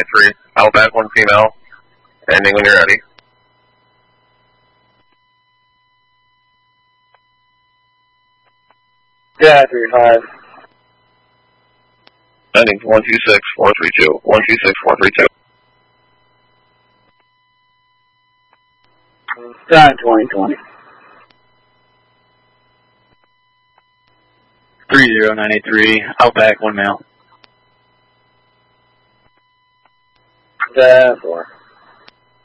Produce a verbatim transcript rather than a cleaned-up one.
nine three, Outback one female, ending when you're ready. Yeah, three five. Ending one two six four three two, one two six four three two. Nine twenty twenty. three zero nine eight three, Outback one male. Yeah, four.